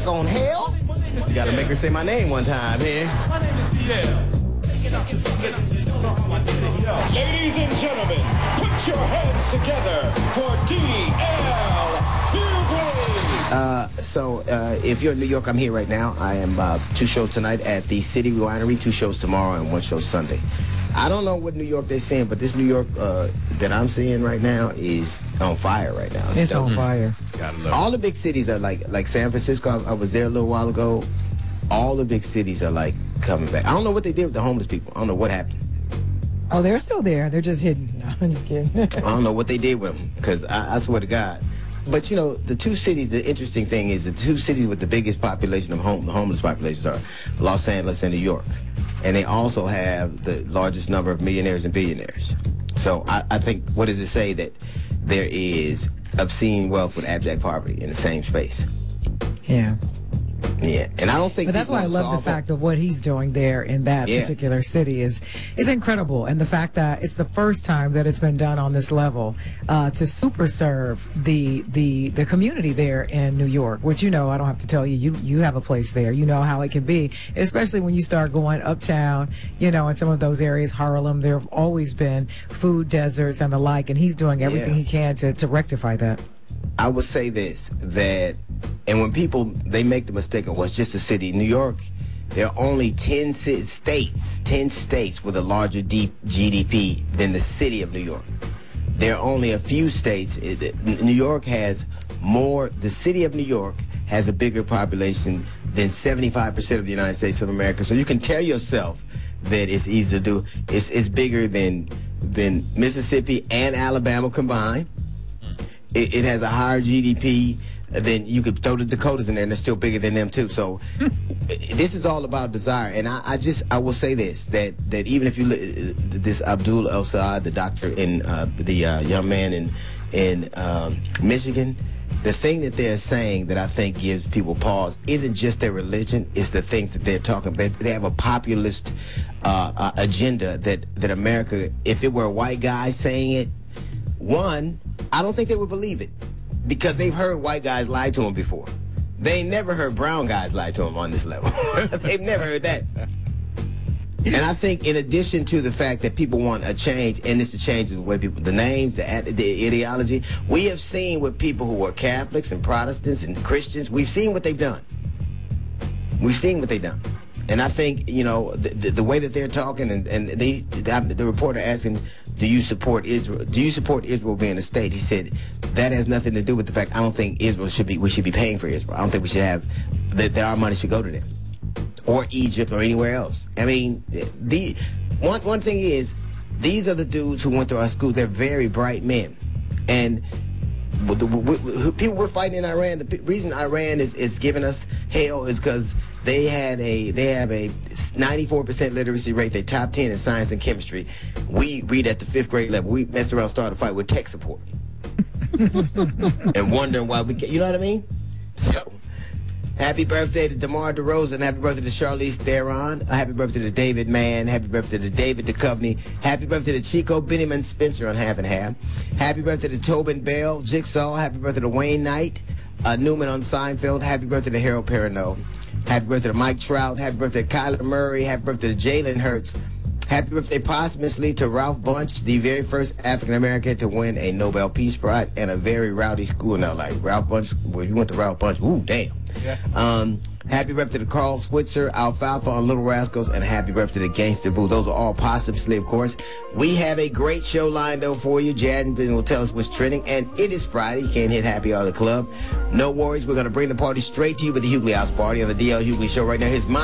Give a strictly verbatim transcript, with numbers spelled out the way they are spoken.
back on hell? You gotta make her say my name one time here. My name is D L. Ladies and gentlemen, put your hands together for D L Hughley. Uh, so, uh, if you're in New York, I'm here right now. I am uh, two shows tonight at the City Winery, two shows tomorrow, and one show Sunday. I don't know what New York they're seeing, but this New York uh, that I'm seeing right now is on fire right now. It's dope. on fire. All the big cities are like like San Francisco. I, I was there a little while ago. All the big cities are like coming back. I don't know what they did with the homeless people. I don't know what happened. Oh, they're still there. They're just hidden. No, I'm just kidding. I don't know what they did with them, because I, I swear to God. But, you know, the two cities, the interesting thing is the two cities with the biggest population of home, homeless populations are Los Angeles and New York. And they also have the largest number of millionaires and billionaires. So I, I think, what does it say? That there is obscene wealth with abject poverty in the same space. Yeah. Yeah, and I don't think. But that's why I love the fact of what he's doing there in that yeah. particular city is is incredible, and the fact that it's the first time that it's been done on this level uh, to super serve the the the community there in New York. Which, you know, I don't have to tell you, you you have a place there. You know how it can be, especially when you start going uptown. You know, in some of those areas, Harlem, there have always been food deserts and the like, and he's doing everything yeah. he can to to rectify that. I would say this, that, and when people, they make the mistake of, well, it's just a city. New York, there are only ten states, ten states with a larger G D P than the city of New York. There are only a few states. New York has more, the city of New York has a bigger population than seventy-five percent of the United States of America. So you can tell yourself that it's easy to do. It's, it's bigger than, than Mississippi and Alabama combined. It, it has a higher G D P than, you could throw the Dakotas in there, and they're still bigger than them too. So this is all about desire. And I, I just, I will say this, that that even if you, this Abdul El Saad, the doctor in, uh, the uh, young man in, in um, Michigan, the thing that they're saying that I think gives people pause isn't just their religion, it's the things that they're talking about. They have a populist uh, uh, agenda that, that America, if it were a white guy saying it, one, I don't think they would believe it, because they've heard white guys lie to them before. They ain't never heard brown guys lie to them on this level. They've never heard that. And I think, in addition to the fact that people want a change, and it's a change in the way people, the names, the, the ideology, we have seen with people who are Catholics and Protestants and Christians, we've seen what they've done. We've seen what they've done. And I think, you know, the, the, the way that they're talking, and, and they, the, the reporter asked him, do you support Israel? Do you support Israel being a state? He said, that has nothing to do with the fact, I don't think Israel should be, we should be paying for Israel. I don't think we should have, that, that our money should go to them. Or Egypt or anywhere else. I mean, the one, one thing is, these are the dudes who went to our school. They're very bright men. And the, we, we, people were fighting in Iran. The reason Iran is, is giving us hell is because they had a they have a ninety-four percent literacy rate. They top ten in science and chemistry. We read at the fifth grade level. We messed around, started a fight with tech support, and wondering why we get. You know what I mean? So, happy birthday to DeMar DeRozan. Happy birthday to Charlize Theron. Happy birthday to David Mann. Happy birthday to David Duchovny. Happy birthday to Chico Benjamin Spencer on Half and Half. Happy birthday to Tobin Bell, Jigsaw. Happy birthday to Wayne Knight, uh, Newman on Seinfeld. Happy birthday to Harold Perrineau. Happy birthday to Mike Trout. Happy birthday to Kyler Murray. Happy birthday to Jalen Hurts. Happy birthday posthumously to Ralph Bunche, the very first African-American to win a Nobel Peace Prize and a very rowdy school. Now, like Ralph Bunche, well, you went to Ralph Bunche, ooh, damn. Yeah. Um, happy birthday to Carl Switzer, Alfalfa on Little Rascals, and happy birthday to Gangsta Boo. Those are all posthumously, of course. We have a great show lined up for you. Jad will tell us what's trending, and it is Friday. You can't hit Happy Hour at the club. No worries, we're going to bring the party straight to you with the Hughley House Party on the D L Hughley Show right now. Here's my